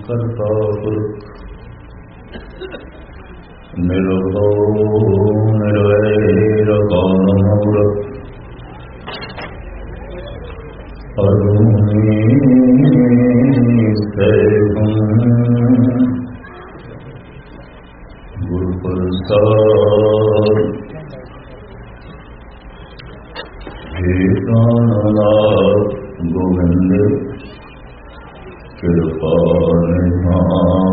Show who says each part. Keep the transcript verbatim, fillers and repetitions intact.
Speaker 1: ਕਰਤਾ ਪੁਰਖ ਨਿਰਭਉ ਨਿਰਵੈਰ ਅਕਾਲ ਮੂਰਤਿ ਅਜੂਨੀ ਸੈਭੰ ਗੁਰੂ ਪ੍ਰਸਾਦਿ ਹੇ ਪ੍ਰਾਣਨਾਥ ਗੋਬਿੰਦ ਕਿਰਪਾ ਨਿਧਾਨ